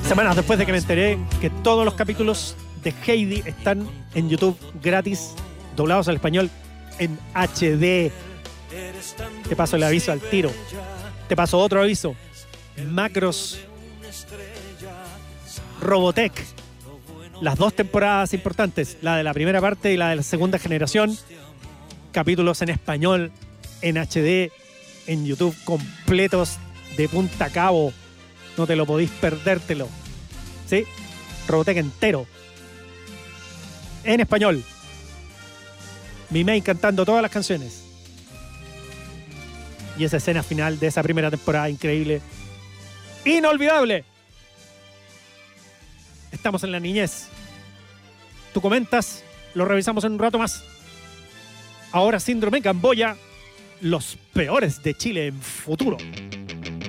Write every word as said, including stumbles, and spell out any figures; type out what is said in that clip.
Semanas después de que me enteré que todos los capítulos de Heidi están en YouTube gratis, doblados al español en H D. Te paso el aviso al tiro. Te paso otro aviso. Macros, Robotech, las dos temporadas importantes, la de la primera parte y la de la segunda generación, capítulos en español, en H D, en YouTube, completos de punta a cabo. No te lo podéis perdértelo. ¿Sí? Robotech entero. En español. Mimei cantando todas las canciones. Y esa escena final de esa primera temporada increíble. ¡Inolvidable! Estamos en la niñez. Tú comentas, lo revisamos en un rato más. Ahora Síndrome Camboya, los peores de Chile en futuro.